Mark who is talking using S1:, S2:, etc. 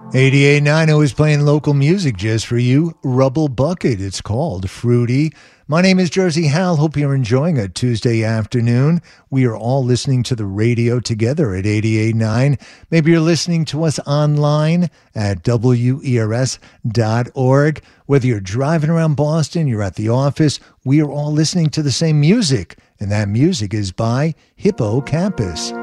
S1: 88.9 always playing local music just for you. Rubble Bucket, it's called Fruity. My name is Jersey Hal. Hope you're enjoying a Tuesday afternoon. We are all listening to the radio together at 88.9. Maybe you're listening to us online at WERS.org. Whether you're driving around Boston, you're at the office, we are all listening to the same music. And that music is by Hippo Campus.